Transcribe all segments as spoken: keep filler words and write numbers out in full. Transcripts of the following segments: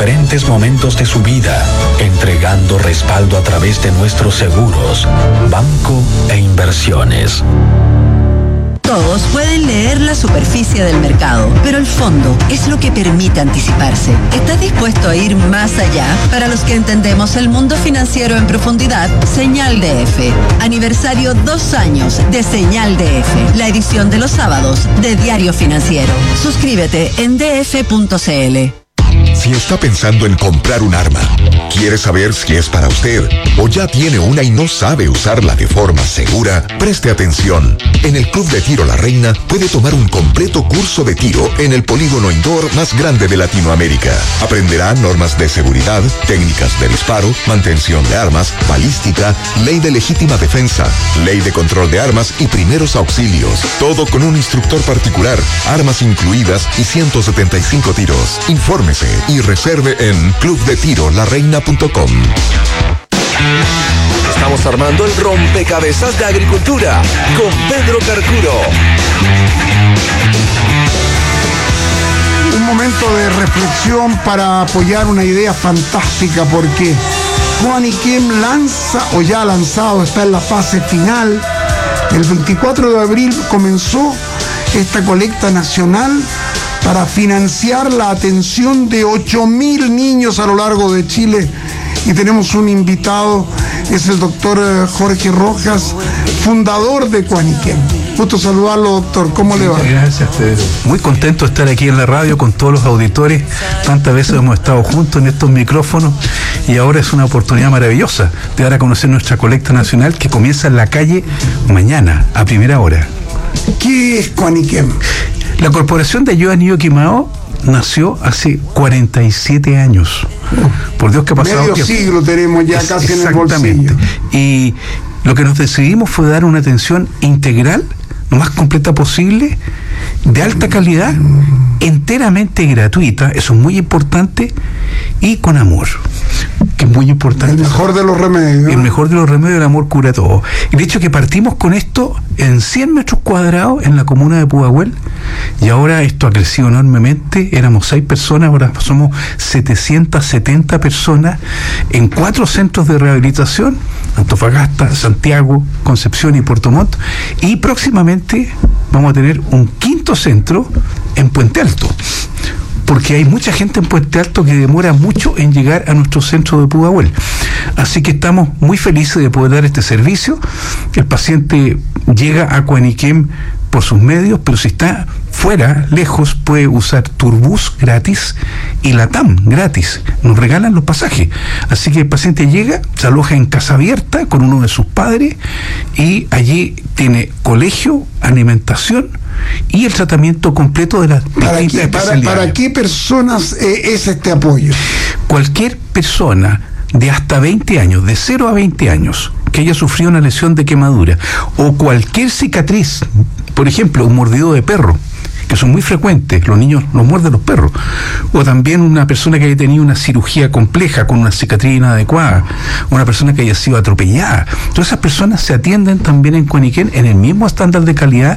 diferentes momentos de su vida, entregando respaldo a través de nuestros seguros, banco e inversiones. Todos pueden leer la superficie del mercado, pero el fondo es lo que permite anticiparse. ¿Estás dispuesto a ir más allá? Para los que entendemos el mundo financiero en profundidad, Señal D F. Aniversario dos años de Señal D F, la edición de los sábados de Diario Financiero. Suscríbete en d f punto c l. Si está pensando en comprar un arma, quiere saber si es para usted o ya tiene una y no sabe usarla de forma segura, preste atención. En el Club de Tiro La Reina puede tomar un completo curso de tiro en el polígono indoor más grande de Latinoamérica. Aprenderá normas de seguridad, técnicas de disparo, mantención de armas, balística, ley de legítima defensa, ley de control de armas y primeros auxilios. Todo con un instructor particular, armas incluidas y ciento setenta y cinco tiros. Infórmese y reserve en club de tiro la reina punto com. Estamos armando el rompecabezas de agricultura con Pedro Carcuro. Un momento de reflexión para apoyar una idea fantástica, porque Juaniquem lanza, o ya ha lanzado, está en la fase final. El veinticuatro de abril comenzó esta colecta nacional para financiar la atención de ocho mil niños a lo largo de Chile. Y tenemos un invitado, es el doctor Jorge Rojas, fundador de Juaniquem. Gusto saludarlo, doctor. ¿Cómo le va? Gracias, Pedro. Muy contento de estar aquí en la radio con todos los auditores. Tantas veces hemos estado juntos en estos micrófonos y ahora es una oportunidad maravillosa de dar a conocer nuestra colecta nacional que comienza en la calle mañana, a primera hora. ¿Qué es Juaniquem? La Corporación de Ayuda a Niño Quemado nació hace cuarenta y siete años. Por Dios que ha pasado. Medio que... siglo tenemos ya es, casi en el bolsillo. Y lo que nos decidimos fue dar una atención integral, lo más completa posible, de alta calidad, enteramente gratuita, eso es muy importante, y con amor, que es muy importante. El mejor de los remedios. El mejor de los remedios, el amor cura todo. Y de hecho que partimos con esto en cien metros cuadrados en la comuna de Pudahuel, y ahora esto ha crecido enormemente. Éramos seis personas, ahora somos setecientas setenta personas en cuatro centros de rehabilitación: Antofagasta, Santiago, Concepción y Puerto Montt, y próximamente vamos a tener un quinto centro en Puente Alto, porque hay mucha gente en Puente Alto que demora mucho en llegar a nuestro centro de Pudahuel. Así que estamos muy felices de poder dar este servicio. El paciente llega a Juaniquem por sus medios, pero si está fuera, lejos, puede usar Turbus gratis y Latam gratis. Nos regalan los pasajes. Así que el paciente llega, se aloja en casa abierta con uno de sus padres y allí tiene colegio, alimentación y el tratamiento completo de las ¿Para distintas qué, para, especialidades. ¿Para qué personas eh, es este apoyo? Cualquier persona de hasta veinte años, de cero a veinte años, que haya sufrido una lesión de quemadura o cualquier cicatriz, por ejemplo, un mordido de perro, que son muy frecuentes, los niños los muerden los perros, o también una persona que haya tenido una cirugía compleja con una cicatriz inadecuada, una persona que haya sido atropellada. Todas esas personas se atienden también en Juaniquem en el mismo estándar de calidad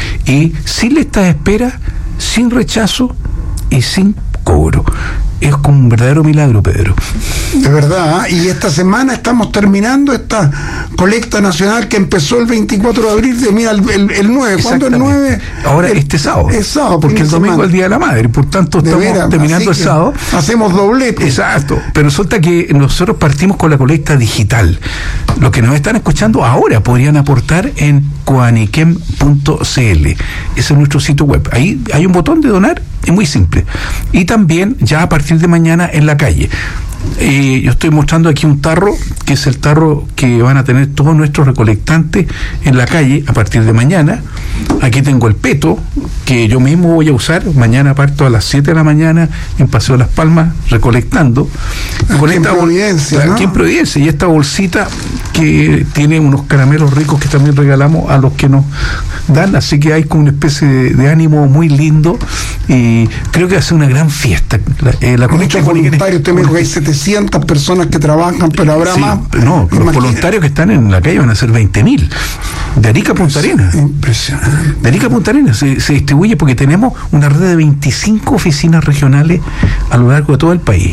y sin lista de espera, sin rechazo y sin cobro. Es como un verdadero milagro, Pedro. De verdad, ¿eh? Y esta semana estamos terminando esta colecta nacional que empezó el veinticuatro de abril, de, mira, el, el, el nueve. ¿Cuándo el nueve? Ahora el, este sábado. Es sábado, porque el domingo es el Día de la Madre, por tanto de estamos veras, terminando el sábado. Hacemos doblete. Exacto, pero resulta que nosotros partimos con la colecta digital. Los que nos están escuchando ahora podrían aportar en juaniquem punto c l. Ese es nuestro sitio web. Ahí hay un botón de donar, es muy simple. Y también ya a partir de mañana en la calle. Eh, yo estoy mostrando aquí un tarro, que es el tarro que van a tener todos nuestros recolectantes en la calle a partir de mañana. Aquí tengo el peto, que yo mismo voy a usar. Mañana parto a las siete de la mañana en Paseo Las Palmas recolectando. Aquí con en esta Providencia, bol- ¿no? Aquí en Providencia. Y esta bolsita que tiene unos caramelos ricos que también regalamos a los que nos dan. Así que hay como una especie de, de ánimo muy lindo y creo que va a ser una gran fiesta. La, eh, la colecta Muchos de Juaniquem- voluntarios, usted me dijo que hay setecientas personas que trabajan, pero habrá Sí, más. no, los Imagínate. voluntarios que están en la calle van a ser veinte mil. De Arica a Punta Arenas. Impresionante. De Arica a Punta Arenas se, se distribuye porque tenemos una red de veinticinco oficinas regionales a lo largo de todo el país.